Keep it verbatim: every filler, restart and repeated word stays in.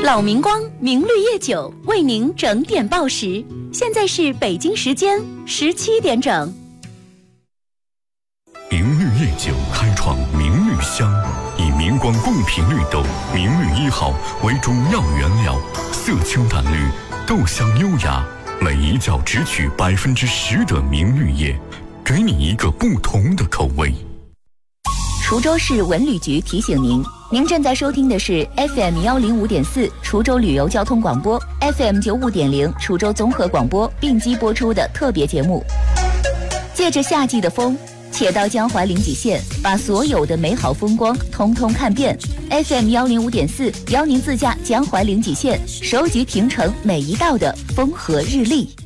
老明光明绿叶酒为您整点报时，现在是北京时间十七点整。 明绿叶酒开创明绿香，以明光贡品绿豆明绿一号为主要原料，色清淡绿，豆香优雅，每一窖只取百分之十的明绿叶，给你一个不同的口味。 滁州市文旅局提醒您，您正在收听的是 F M 幺零五点四滁州旅游交通广播 ，F M 九五点零滁州综合广播并机播出的特别节目。借着夏季的风，且到江淮临济县，把所有的美好风光通通看遍。F M 幺零五点四邀您自驾江淮临济县，收集平城每一道的风和日丽。